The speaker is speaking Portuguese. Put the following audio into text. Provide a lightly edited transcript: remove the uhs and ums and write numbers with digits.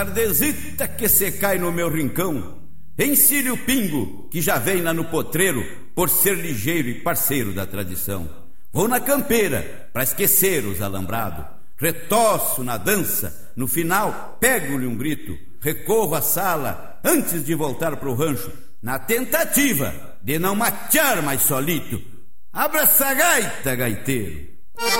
Tardezita que cê cai no meu rincão, ensine o pingo que já vem lá no potreiro, por ser ligeiro e parceiro da tradição. Vou na campeira pra esquecer os alambrados, retoço na dança, no final pego-lhe um grito, recorro à sala antes de voltar pro rancho, na tentativa de não matear mais solito. Abra essa gaita, gaiteiro.